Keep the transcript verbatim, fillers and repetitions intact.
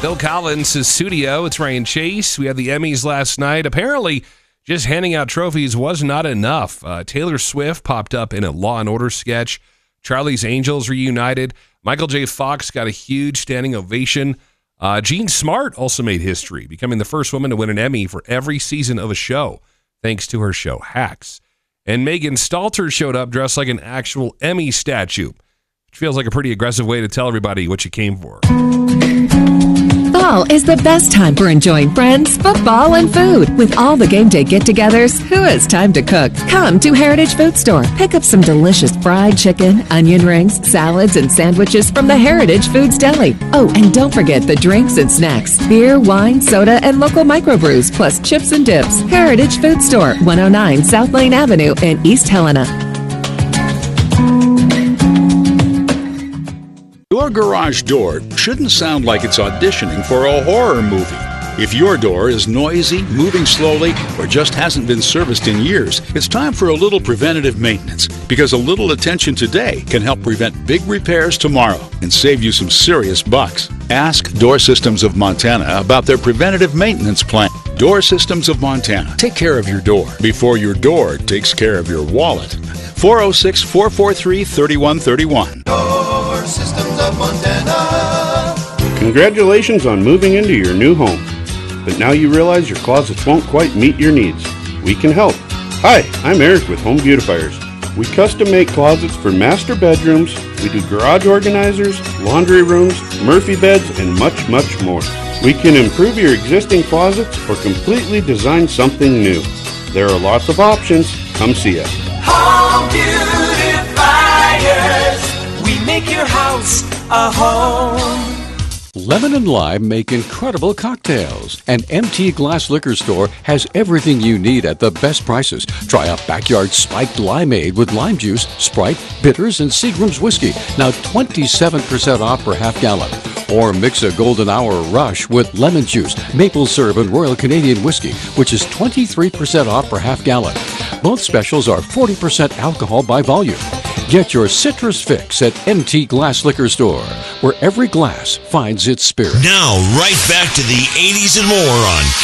Phil Collins' studio. It's Ryan Chase. We had the Emmys last night. Apparently, just handing out trophies was not enough. Uh, Taylor Swift popped up in a Law and Order sketch. Charlie's Angels reunited. Michael J. Fox got a huge standing ovation. Uh, Jean Smart also made history, becoming the first woman to win an Emmy for every season of a show, thanks to her show Hacks. And Megan Stalter showed up dressed like an actual Emmy statue, which feels like a pretty aggressive way to tell everybody what you came for. Fall is the best time for enjoying friends, football, and food. With all the game day get-togethers, who has time to cook? Come to Heritage Food Store. Pick up some delicious fried chicken, onion rings, salads, and sandwiches from the Heritage Foods Deli. Oh, and don't forget the drinks and snacks. Beer, wine, soda, and local microbrews, plus chips and dips. Heritage Food Store, one oh nine South Lane Avenue in East Helena. Your garage door shouldn't sound like it's auditioning for a horror movie. If your door is noisy, moving slowly, or just hasn't been serviced in years, it's time for a little preventative maintenance, because a little attention today can help prevent big repairs tomorrow and save you some serious bucks. Ask Door Systems of Montana about their preventative maintenance plan. Door Systems of Montana. Take care of your door before your door takes care of your wallet. four oh six, four four three, three one three one. Door Systems of Montana. Congratulations on moving into your new home. But now you realize your closets won't quite meet your needs. We can help. Hi, I'm Eric with Home Beautifiers. We custom make closets for master bedrooms. We do garage organizers, laundry rooms, Murphy beds, and much, much more. We can improve your existing closets or completely design something new. There are lots of options. Come see us. Home Beautifiers. We make your house a home. Lemon and Lime make incredible cocktails. An M T Glass Liquor Store has everything you need at the best prices. Try a backyard spiked limeade with lime juice, Sprite, bitters, and Seagram's whiskey. Now twenty-seven percent off per half gallon. Or mix a Golden Hour Rush with lemon juice, maple syrup, and Royal Canadian whiskey, which is twenty-three percent off per half gallon. Both specials are forty percent alcohol by volume. Get your citrus fix at M T Glass Liquor Store, where every glass finds its spirit. Now, right back to the eighties and more on